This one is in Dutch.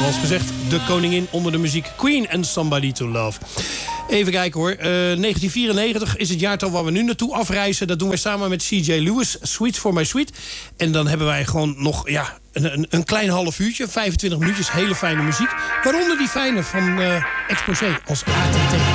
zoals gezegd, de koningin onder de muziek. Queen and Somebody to Love. Even kijken hoor. 1994 is het jaartal waar we nu naartoe afreizen. Dat doen wij samen met C.J. Lewis, Sweets for My Sweet. En dan hebben wij gewoon nog een klein half uurtje, 25 minuutjes, hele fijne muziek. Waaronder die fijne van Exposé als ATT.